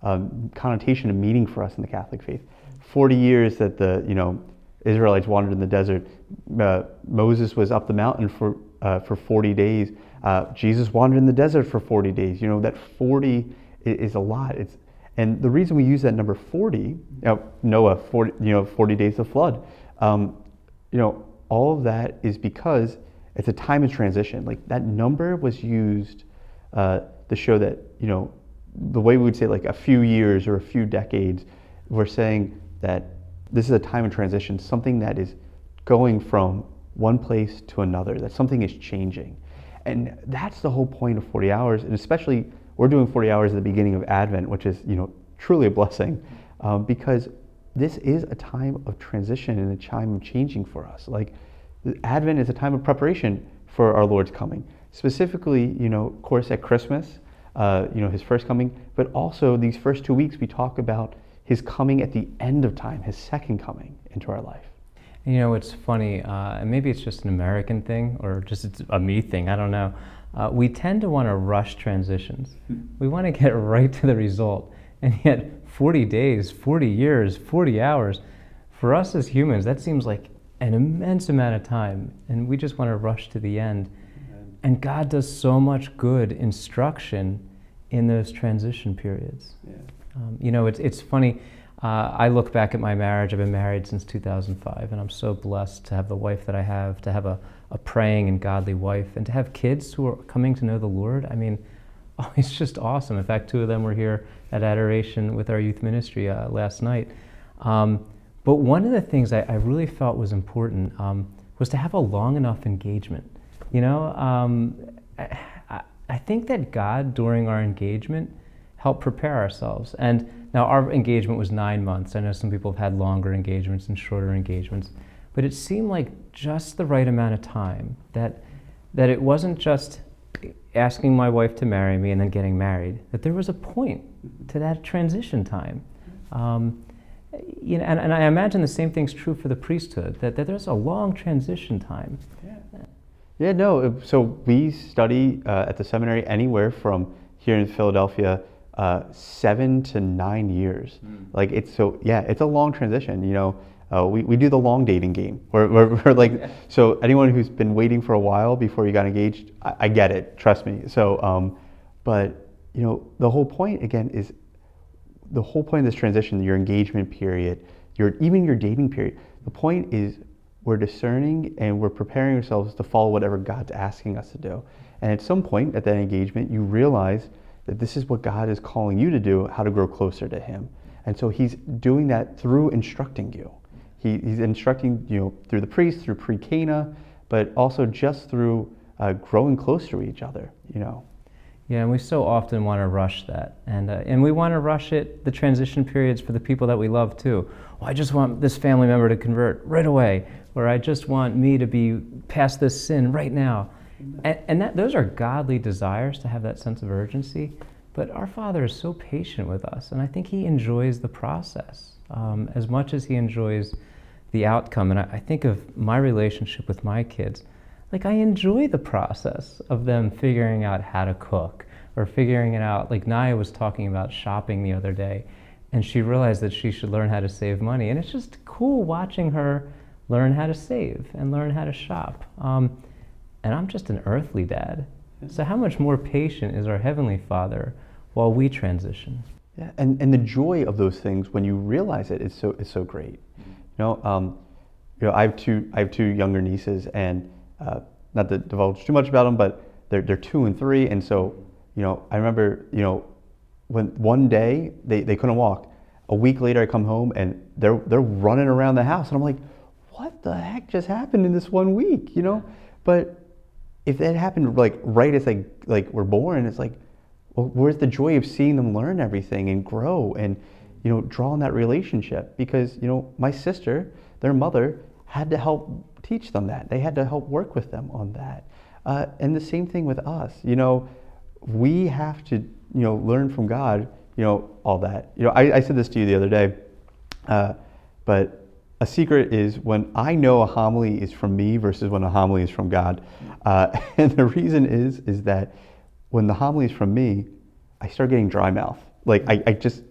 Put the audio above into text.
connotation and meaning for us in the Catholic faith. 40 years that the Israelites wandered in the desert. Moses was up the mountain for 40 days. Jesus wandered in the desert for 40 days. That 40 is a lot. And the reason we use that number 40, Noah, 40 days of flood, all of that is because it's a time of transition. Like that number was used to show that, the way we would say like a few years or a few decades, we're saying that this is a time of transition, something that is going from one place to another, that something is changing. And that's the whole point of 40 hours, and especially we're doing 40 hours at the beginning of Advent, which is, truly a blessing, because this is a time of transition and a time of changing for us. Like Advent is a time of preparation for our Lord's coming. Specifically, of course, at Christmas, his first coming, but also these first 2 weeks we talk about his coming at the end of time, his second coming into our life. It's funny, and maybe it's just an American thing or just it's a me thing, I don't know. We tend to want to rush transitions. We want to get right to the result. And yet 40 days, 40 years, 40 hours, for us as humans, that seems like an immense amount of time. And we just want to rush to the end. And God does so much good instruction in those transition periods. Yeah. It's funny. I look back at my marriage. I've been married since 2005, and I'm so blessed to have the wife that I have, to have a praying and godly wife, and to have kids who are coming to know the Lord. I mean, it's just awesome. In fact, 2 of them were here at Adoration with our youth ministry last night. But one of the things I really felt was important was to have a long enough engagement. I think that God, during our engagement, helped prepare ourselves. And now our engagement was 9 months. I know some people have had longer engagements and shorter engagements, but it seemed like just the right amount of time, that it wasn't just asking my wife to marry me and then getting married, that there was a point to that transition time. And I imagine the same thing's true for the priesthood, that there's a long transition time. Yeah, no, so we study at the seminary anywhere from here in Philadelphia 7 to 9 years. Like it's a long transition. We do the long dating game. We're like, so anyone who's been waiting for a while before you got engaged, I get it, trust me. So, but the whole point again is the whole point of this transition, your engagement period, even your dating period. The point is we're discerning and we're preparing ourselves to follow whatever God's asking us to do. And at some point at that engagement, you realize that this is what God is calling you to do, how to grow closer to Him. And so He's doing that through instructing you. He's instructing through the priest, through pre-Cana, but also just through growing closer to each other. Yeah, and we so often want to rush that, and we want to rush it, the transition periods for the people that we love too. Well, I just want this family member to convert right away, or I just want me to be past this sin right now. And those are godly desires, to have that sense of urgency. But our Father is so patient with us, and I think He enjoys the process as much as He enjoys the outcome. And I think of my relationship with my kids. Like, I enjoy the process of them figuring out how to cook, or figuring it out. Like Naya was talking about shopping the other day, and she realized that she should learn how to save money. And it's just cool watching her learn how to save and learn how to shop. And I'm just an earthly dad. So how much more patient is our Heavenly Father while we transition? Yeah, and the joy of those things when you realize it is so great. I have two younger nieces, and not to divulge too much about them, but they're 2 and 3, and so I remember when one day they couldn't walk. A week later I come home and they're running around the house, and I'm like, what the heck just happened in this 1 week? But if that happened right as they were born, it's like, well, where's the joy of seeing them learn everything and grow and draw on that relationship? Because my sister, their mother, had to help teach them that. They had to help work with them on that. And the same thing with us. We have to learn from God. All that. I said this to you the other day, but a secret is when I know a homily is from me versus when a homily is from God. And the reason is that when the homily is from me, I start getting dry mouth. Like I just